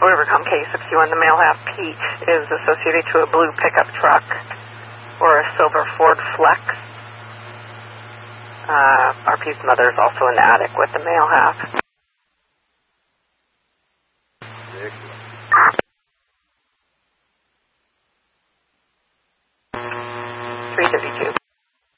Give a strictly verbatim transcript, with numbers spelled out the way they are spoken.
Rivercom K sixty-one, the male half Pete is associated to a blue pickup truck or a silver Ford Flex. Uh, R P's mother is also in the attic with the male half. three fifty-two.